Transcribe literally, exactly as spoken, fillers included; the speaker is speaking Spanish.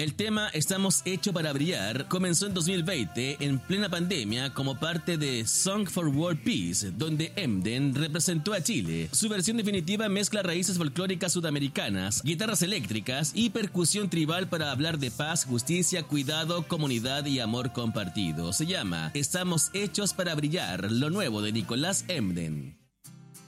El tema Estamos hechos para brillar comenzó en dos mil veinte en plena pandemia como parte de Song for World Peace, donde Emden representó a Chile. Su versión definitiva mezcla raíces folclóricas sudamericanas, guitarras eléctricas y percusión tribal para hablar de paz, justicia, cuidado, comunidad y amor compartido. Se llama Estamos hechos para brillar, lo nuevo de Nicolás Emden.